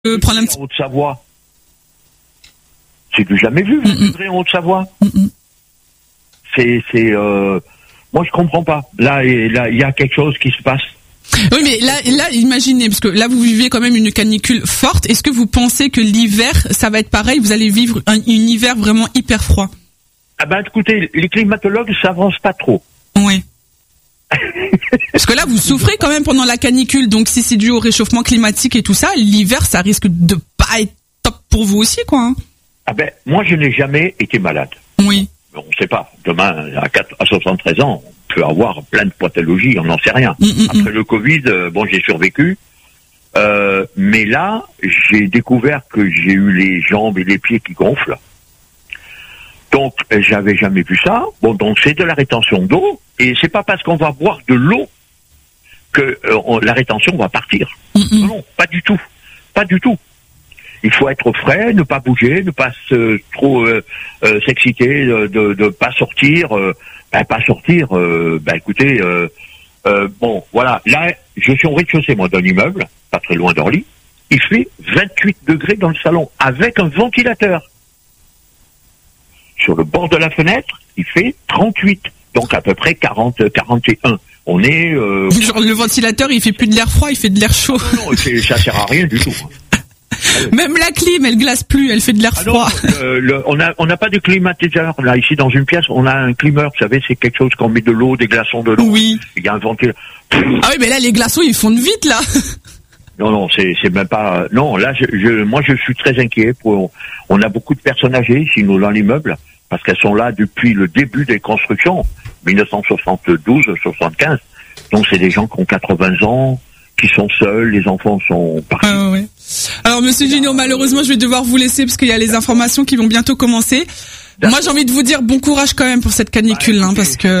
prendre un petit... En Haute-Savoie. C'est du jamais vu, le degré en Haute-Savoie. Moi, je comprends pas. Là, il y a quelque chose qui se passe. Oui, mais là, imaginez, parce que là, vous vivez quand même une canicule forte. Est-ce que vous pensez que l'hiver, ça va être pareil? Vous allez vivre un hiver vraiment hyper froid? Ah ben, écoutez, les climatologues s'avancent pas trop. Oui. Parce que là, vous souffrez quand même pendant la canicule. Donc, si c'est dû au réchauffement climatique et tout ça, l'hiver, ça risque de pas être top pour vous aussi, quoi. Hein. Ah ben, moi, je n'ai jamais été malade. Oui. On ne sait pas. Demain, à 73 ans, on peut avoir plein de pathologies, on n'en sait rien. Après le Covid, j'ai survécu. Mais là, j'ai découvert que j'ai eu les jambes et les pieds qui gonflent. Donc, j'avais jamais vu ça. Bon, donc c'est de la rétention d'eau. Et c'est pas parce qu'on va boire de l'eau que la rétention va partir. Non, pas du tout. Pas du tout. Il faut être frais, ne pas bouger, ne pas trop s'exciter, de pas sortir. Écoutez, voilà. Là, je suis au rez-de-chaussée, moi, d'un immeuble, pas très loin d'Orly. Il fait 28 degrés dans le salon, avec un ventilateur. Sur le bord de la fenêtre, il fait 38. Donc à peu près 41. On est... Genre le ventilateur, il fait plus de l'air froid, il fait de l'air chaud. Non, ça sert à rien du tout. Même la clim, elle glace plus, elle fait de l'air froid. On n'a pas de climatiseur là ici dans une pièce. On a un climeur, vous savez, c'est quelque chose qu'on met de l'eau, des glaçons dedans. Oui. Il y a un ventilateur. Ah oui, mais là les glaçons ils fondent vite là. Non, c'est même pas. Non, là, moi, je suis très inquiet. On a beaucoup de personnes âgées ici, nous, dans l'immeuble, parce qu'elles sont là depuis le début des constructions, 1972, 75. Donc, c'est des gens qui ont 80 ans, qui sont seuls, les enfants sont partis. Ouais. Alors, Monsieur Junio, malheureusement, je vais devoir vous laisser parce qu'il y a les informations qui vont bientôt commencer. Moi, j'ai envie de vous dire bon courage quand même pour cette canicule, parce que...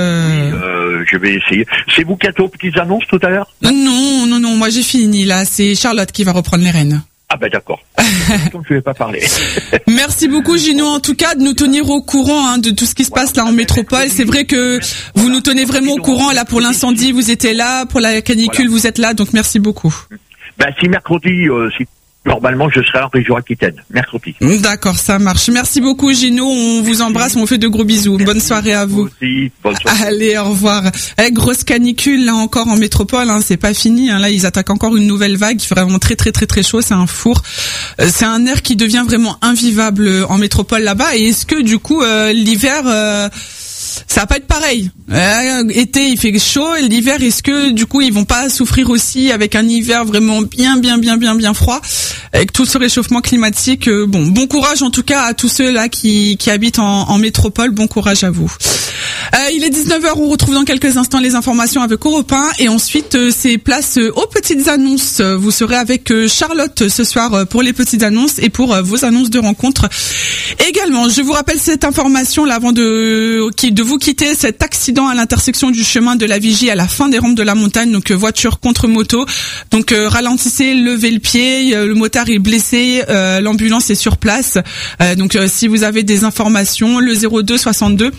je vais essayer. C'est vous qui êtes aux petites annonces tout à l'heure? Non, moi j'ai fini, là. C'est Charlotte qui va reprendre les rênes. Ah ben d'accord. Donc je vais pas parler. Merci beaucoup, Gino, en tout cas, de nous tenir au courant de tout ce qui se passe là en métropole. C'est vrai que vous nous tenez vraiment au courant. Là, pour l'incendie, vous étiez là. Pour la canicule, vous êtes là. Donc, merci beaucoup. Si mercredi... Normalement, je serai en région Aquitaine, mercredi. D'accord, ça marche. Merci beaucoup, Gino. On vous embrasse, on vous fait de gros bisous. Bonne soirée à vous. Aussi, bonne soirée. Allez, au revoir. Grosse canicule, là encore en métropole, c'est pas fini. Là, ils attaquent encore une nouvelle vague. Il fait vraiment très, très, très, très chaud. C'est un four. C'est un air qui devient vraiment invivable en métropole là-bas. Et est-ce que, du coup, l'hiver... ça va pas être pareil. Été, il fait chaud, et l'hiver, est-ce que du coup ils vont pas souffrir aussi avec un hiver vraiment bien froid, avec tout ce réchauffement climatique. Bon courage en tout cas à tous ceux là qui habitent en métropole. Bon courage à vous. Il est 19h, on retrouve dans quelques instants les informations avec Europe 1 et ensuite c'est place aux petites annonces. Vous serez avec Charlotte ce soir pour les petites annonces et pour vos annonces de rencontres. Également, je vous rappelle cette information là avant de vous quitter, cet accident à l'intersection du chemin de la Vigie à la fin des rampes de la montagne, donc voiture contre moto. Donc ralentissez, levez le pied, le motard est blessé, l'ambulance est sur place. Donc si vous avez des informations, le 02 62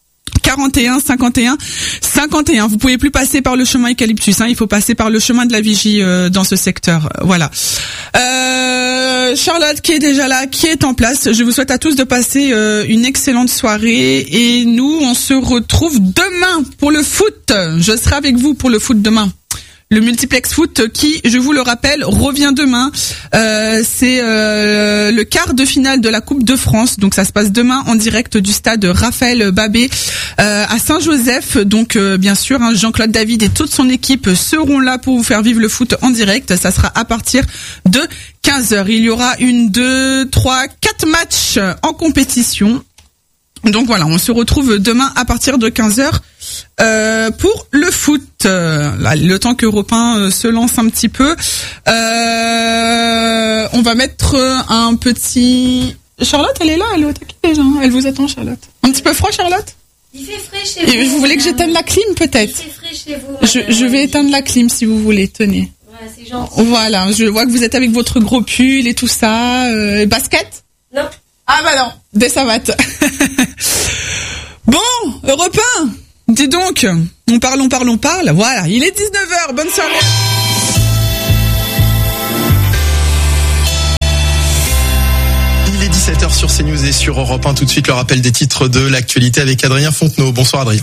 41 51 51. Vous pouvez plus passer par le chemin Eucalyptus, il faut passer par le chemin de la Vigie dans ce secteur. Voilà. Charlotte qui est déjà là, qui est en place. Je vous souhaite à tous de passer une excellente soirée et nous on se retrouve demain pour le foot. Je serai avec vous pour le foot demain. Le multiplex foot qui, je vous le rappelle, revient demain. C'est le quart de finale de la Coupe de France. Donc ça se passe demain en direct du stade Raphaël Babé à Saint-Joseph. Donc bien sûr, Jean-Claude David et toute son équipe seront là pour vous faire vivre le foot en direct. Ça sera à partir de 15h. Il y aura 1, 2, 3, 4 matchs en compétition. Donc voilà, on se retrouve demain à partir de 15h pour le foot. Là, le temps qu'Europe 1 se lance un petit peu, on va mettre un petit... Charlotte, elle est là, elle est au taquet déjà. Elle vous attend, Charlotte. Un petit peu froid, Charlotte? Il fait frais chez vous. Et vous voulez que j'éteigne la clim, peut-être? Il fait frais chez vous. Je vais éteindre la clim si vous voulez, tenez. Ouais, c'est gentil. Voilà, je vois que vous êtes avec votre gros pull et tout ça. Basket? Non. Ah bah non, des savates. Bon, Europe 1, dis donc, on parle. Voilà, il est 19h, bonne soirée. 18h sur CNews et sur Europe 1. Tout de suite, le rappel des titres de l'actualité avec Adrien Fontenot. Bonsoir Adrien.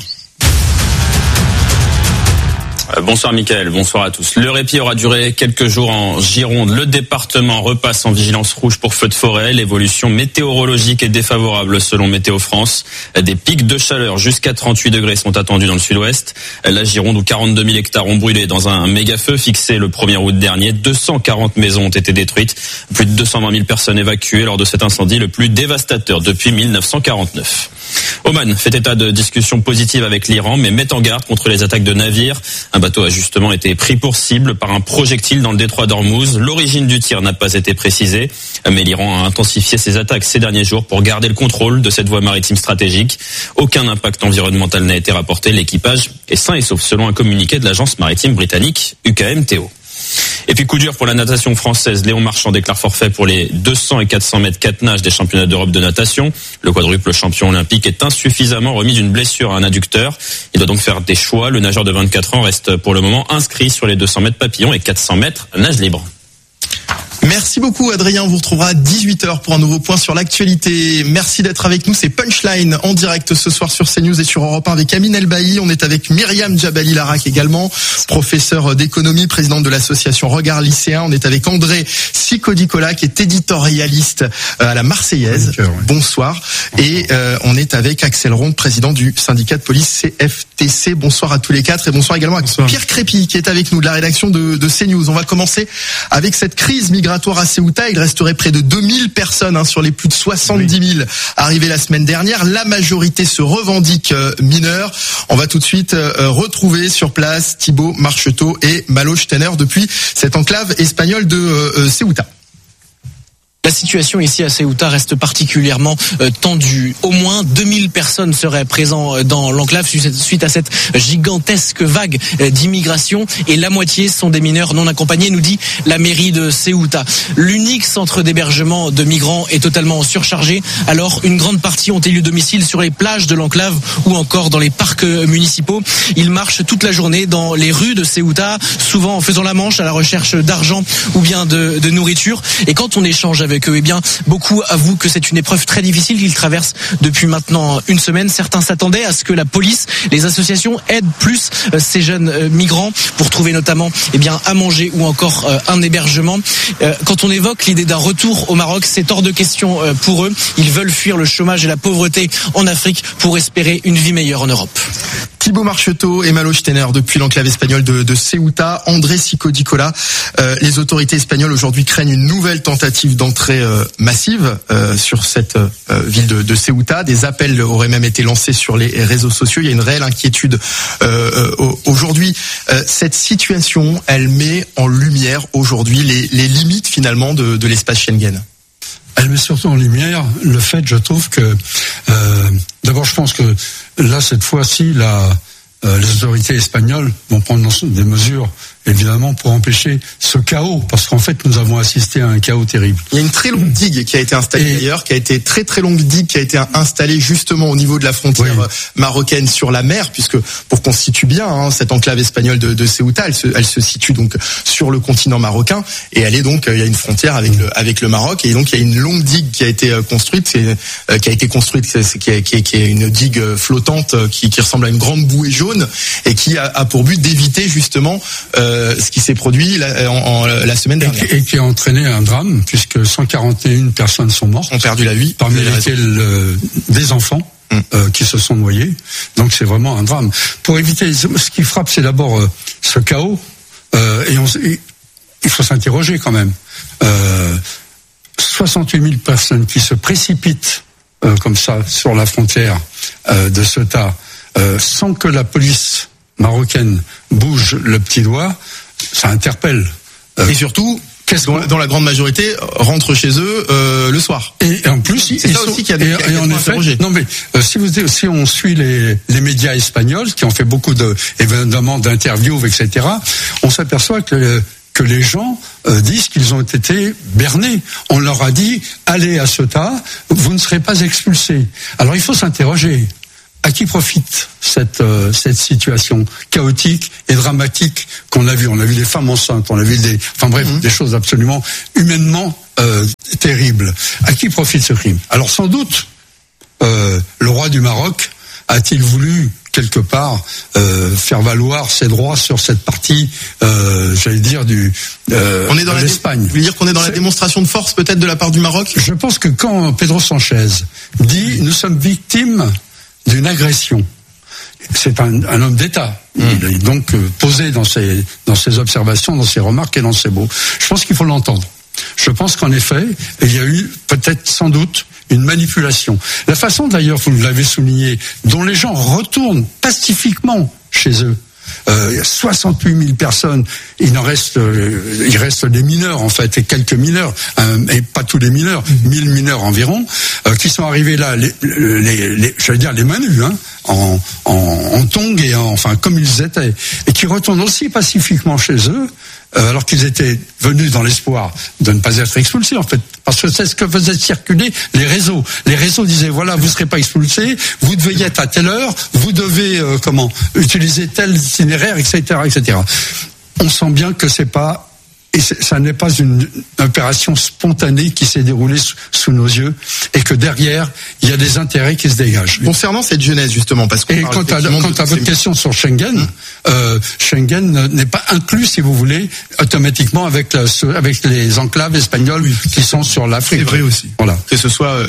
Bonsoir Mickaël, bonsoir à tous. Le répit aura duré quelques jours en Gironde. Le département repasse en vigilance rouge pour feux de forêt. L'évolution météorologique est défavorable selon Météo France. Des pics de chaleur jusqu'à 38 degrés sont attendus dans le sud-ouest. La Gironde où 42 000 hectares ont brûlé dans un méga-feu fixé le 1er août dernier. 240 maisons ont été détruites. Plus de 220 000 personnes évacuées lors de cet incendie le plus dévastateur depuis 1949. Oman fait état de discussions positives avec l'Iran, mais met en garde contre les attaques de navires. Un bateau a justement été pris pour cible par un projectile dans le détroit d'Ormuz. L'origine du tir n'a pas été précisée, mais l'Iran a intensifié ses attaques ces derniers jours pour garder le contrôle de cette voie maritime stratégique. Aucun impact environnemental n'a été rapporté. L'équipage est sain et sauf, selon un communiqué de l'agence maritime britannique UKMTO. Et puis coup dur pour la natation française. Léon Marchand déclare forfait pour les 200 et 400 mètres 4 nages des championnats d'Europe de natation. Le quadruple champion olympique est insuffisamment remis d'une blessure à un adducteur. Il doit donc faire des choix. Le nageur de 24 ans reste pour le moment inscrit sur les 200 mètres papillon et 400 mètres nage libre. Merci beaucoup Adrien, on vous retrouvera à 18h pour un nouveau point sur l'actualité. Merci d'être avec nous, c'est Punchline en direct ce soir sur CNews et sur Europe 1 avec Amine Elbaï. On est avec Myriam Djabali-Larac également, professeure d'économie, présidente de l'association Regard Lycéen. On est avec André Sicodicola qui est éditorialiste à la Marseillaise. Bonsoir. Et on est avec Axel Ronde, président du syndicat de police CFTC. Bonsoir à tous les quatre et bonsoir également à Pierre Crépy qui est avec nous de la rédaction de CNews. On va commencer avec cette crise migratoire à Ceuta. Il resterait près de 2000 personnes sur les plus de 70 000 arrivées la semaine dernière. La majorité se revendique mineure. On va tout de suite retrouver sur place Thibaut Marcheteau et Malo Steiner depuis cette enclave espagnole de Ceuta. La situation ici à Ceuta reste particulièrement tendue. Au moins 2000 personnes seraient présentes dans l'enclave suite à cette gigantesque vague d'immigration et la moitié sont des mineurs non accompagnés, nous dit la mairie de Ceuta. L'unique centre d'hébergement de migrants est totalement surchargé, alors une grande partie ont élu domicile sur les plages de l'enclave ou encore dans les parcs municipaux. Ils marchent toute la journée dans les rues de Ceuta, souvent en faisant la manche à la recherche d'argent ou bien de nourriture. Et quand on échange avec eux, eh bien, beaucoup avouent que c'est une épreuve très difficile qu'ils traversent depuis maintenant une semaine. Certains s'attendaient à ce que la police, les associations aident plus ces jeunes migrants pour trouver notamment, eh bien, à manger ou encore un hébergement. Quand on évoque l'idée d'un retour au Maroc, c'est hors de question pour eux. Ils veulent fuir le chômage et la pauvreté en Afrique pour espérer une vie meilleure en Europe. Thibaut Marcheteau et Malo Steiner depuis l'enclave espagnole de Ceuta. André Sicodicola, les autorités espagnoles aujourd'hui craignent une nouvelle tentative d'entrée massive sur cette ville de Ceuta. Des appels auraient même été lancés sur les réseaux sociaux. Il y a une réelle inquiétude aujourd'hui. Cette situation, elle met en lumière aujourd'hui les limites finalement de l'espace Schengen. Elle met surtout en lumière le fait, je trouve que d'abord je pense que là cette fois-ci les autorités espagnoles vont prendre des mesures évidemment pour empêcher ce chaos, parce qu'en fait nous avons assisté à un chaos terrible. Il y a une très longue digue qui a été installée d'ailleurs, qui a été très longue digue qui a été installée justement au niveau de la frontière marocaine sur la mer, puisque pour qu'on se situe bien, cette enclave espagnole de Ceuta, elle se situe donc sur le continent marocain et elle est donc il y a une frontière avec le Maroc et donc il y a une longue digue qui a été construite, qui est une digue flottante qui ressemble à une grande bouée jaune et qui a pour but d'éviter justement ce qui s'est produit la semaine dernière. Et qui a entraîné un drame, puisque 141 personnes sont mortes. Ont perdu la vie. Parmi lesquelles des enfants qui se sont noyés. Donc c'est vraiment un drame. Pour éviter, ce qui frappe, c'est d'abord ce chaos. Il faut s'interroger quand même. 68 000 personnes qui se précipitent comme ça sur la frontière de Ceuta, sans que la police marocaine bouge le petit doigt, ça interpelle. Et surtout, dont la grande majorité rentre chez eux le soir. Et en plus, c'est ça aussi qui a en effet, non mais si on suit les médias espagnols qui ont fait beaucoup évidemment d'interviews, etc., on s'aperçoit que les gens disent qu'ils ont été bernés. On leur a dit allez à Ceuta, vous ne serez pas expulsés. Alors il faut s'interroger. À qui profite cette situation chaotique et dramatique qu'on a vue? On a vu des femmes enceintes, on a vu des choses absolument humainement terrible. À qui profite ce crime? Alors sans doute, le roi du Maroc a-t-il voulu quelque part faire valoir ses droits sur cette partie, j'allais dire on est dans l'Espagne. Vous voulez dire qu'on est dans la démonstration de force peut-être de la part du Maroc? Je pense que quand Pedro Sanchez dit nous sommes victimes d'une agression, c'est un homme d'État. Il est donc posé dans ses observations, dans ses remarques et dans ses mots. Je pense qu'il faut l'entendre. Je pense qu'en effet, il y a eu peut-être sans doute une manipulation. La façon d'ailleurs, vous l'avez souligné, dont les gens retournent pacifiquement chez eux. Il y a 68 000 personnes. Il reste des mineurs en fait, et quelques mineurs, et pas tous les mineurs, 1000 mineurs environ, qui sont arrivés là, je veux dire les mains nues, en tongs et enfin comme ils étaient, et qui retournent aussi pacifiquement chez eux. Alors qu'ils étaient venus dans l'espoir de ne pas être expulsés, en fait, parce que c'est ce que faisaient circuler les réseaux. Les réseaux disaient voilà, vous serez pas expulsés, vous devez y être à telle heure, vous devez utiliser tel itinéraire, etc., etc. On sent bien que c'est pas et ça n'est pas une opération spontanée qui s'est déroulée sous nos yeux, et que derrière il y a des intérêts qui se dégagent. Concernant cette jeunesse justement, parce que quant à votre question sur Schengen, Schengen n'est pas inclus, si vous voulez, automatiquement avec les enclaves espagnoles qui sont sur l'Afrique. C'est vrai aussi. Voilà. Que ce soit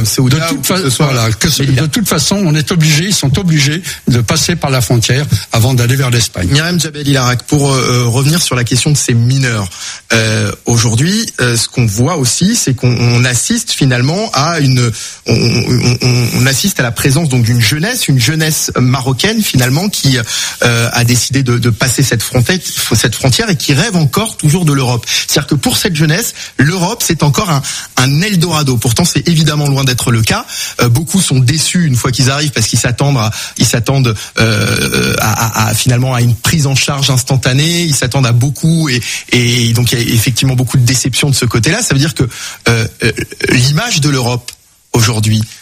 de toute façon, ils sont obligés de passer par la frontière avant d'aller vers l'Espagne. Myriam Jabel Ilarac, pour revenir sur la question de ces mineurs. Aujourd'hui, ce qu'on voit aussi, c'est qu'on assiste finalement à on assiste à la présence donc d'une jeunesse marocaine finalement qui a décidé de passer cette frontière et qui rêve encore toujours de l'Europe. C'est-à-dire que pour cette jeunesse, l'Europe c'est encore un Eldorado. Pourtant, c'est évidemment loin d'être le cas. Beaucoup sont déçus une fois qu'ils arrivent parce qu'ils s'attendent à finalement à une prise en charge instantanée. Ils s'attendent à beaucoup et donc il y a effectivement beaucoup de déception de ce côté-là. Ça veut dire que l'image de l'Europe aujourd'hui,